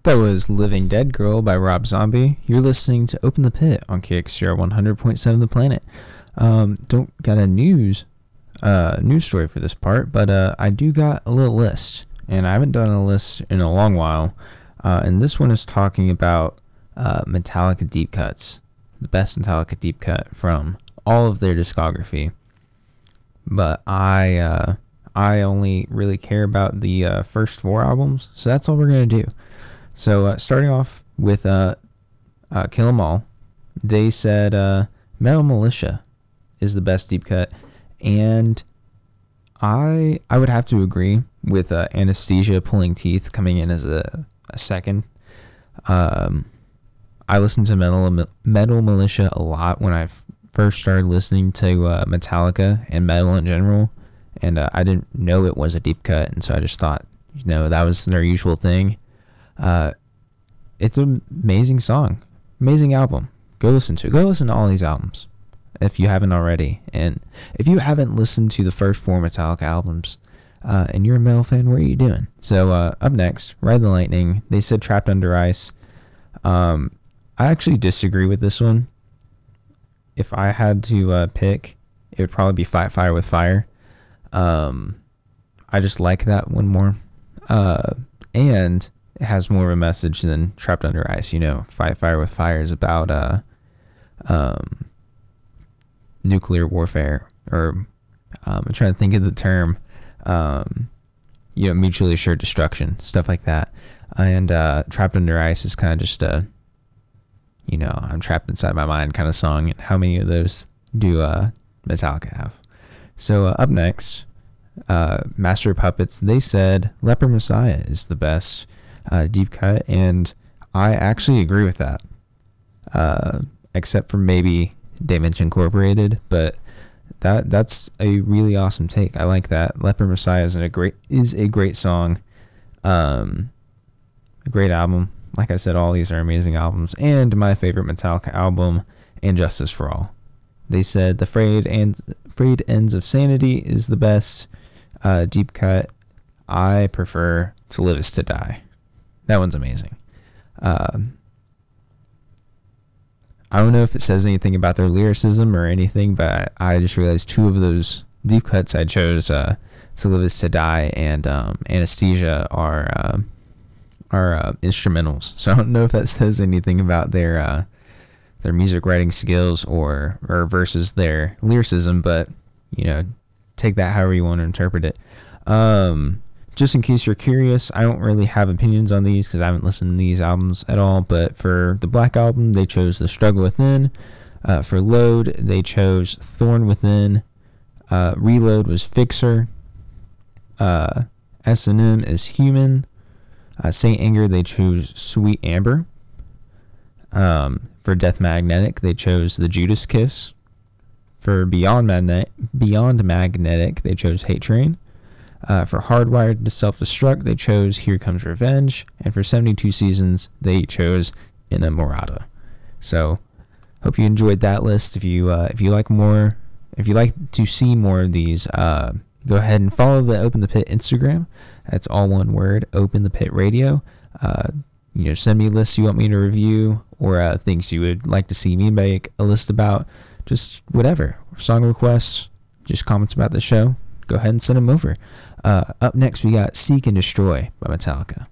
That was Living Dead Girl by Rob Zombie. You're listening to Open the Pit on KXGR 100.7 The Planet. Don't got a news story for this part, but I do got a little list, and I haven't done a list in a long while. And this one is talking about Metallica deep cuts, the best Metallica deep cut from all of their discography. But I only really care about the first 4 albums, so that's all we're gonna do. So starting off with Kill 'Em All, they said Metal Militia is the best deep cut, and I would have to agree with Anesthesia Pulling Teeth coming in as a second. I listened to Metal Militia a lot when I first started listening to Metallica and metal in general, and I didn't know it was a deep cut, and so I just thought, that was their usual thing. It's an amazing song, amazing album. Go listen to all these albums if you haven't already. And if you haven't listened to the first 4 Metallica albums, and you're a metal fan, what are you doing? So up next, Ride the Lightning. They said Trapped Under Ice. I actually disagree with this one. If I had to pick, it would probably be Fight Fire with Fire. I just like that one more. And it has more of a message than Trapped Under Ice. Fight Fire with Fire is about nuclear warfare, or I'm trying to think of the term, mutually assured destruction, stuff like that. And Trapped Under Ice is kind of just I'm trapped inside my mind kind of song. And how many of those do Metallica have? So up next, Master of Puppets. They said Leper Messiah is the best deep cut, and I actually agree with that, except for maybe Damage Incorporated, but that's a really awesome take. I like that. Leper Messiah is a great song, a great album. Like I said, all these are amazing albums, and my favorite Metallica album, And Justice for All. They said the Frayed Ends of Sanity is the best deep cut. I prefer To Live Is To Die. That one's amazing. I don't know if it says anything about their lyricism or anything, but I just realized 2 of those deep cuts I chose, To Live Is To Die and Anesthesia, are instrumentals. So I don't know if that says anything about their music writing skills or versus their lyricism, but take that however you want to interpret it. Just in case you're curious, I don't really have opinions on these because I haven't listened to these albums at all, but for the Black Album, they chose The Struggle Within. For Load, they chose Thorn Within. Reload was Fixer. S&M is Human. Saint Anger, they chose Sweet Amber. For Death Magnetic, they chose The Judas Kiss. For Beyond Magnetic, they chose Hate Train. For Hardwired to Self-Destruct, they chose Here Comes Revenge. And for 72 Seasons, they chose Inamorata. So, hope you enjoyed that list. If you like to see more of these, go ahead and follow the Open the Pit Instagram. That's all one word, Open the Pit Radio. Send me lists you want me to review, or things you would like to see me make a list about. Just whatever. Song requests, just comments about the show. Go ahead and send them over. Up next, we got Seek and Destroy by Metallica.